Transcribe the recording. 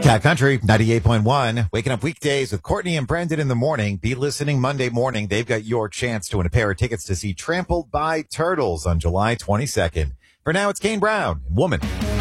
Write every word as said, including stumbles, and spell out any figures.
Cat Country ninety-eight point one. Waking up weekdays with Courtney and Brandon in the morning. Be listening Monday morning. They've got your chance to win a pair of tickets to see Trampled by Turtles on July twenty-second. For now, it's Kane Brown and Woman.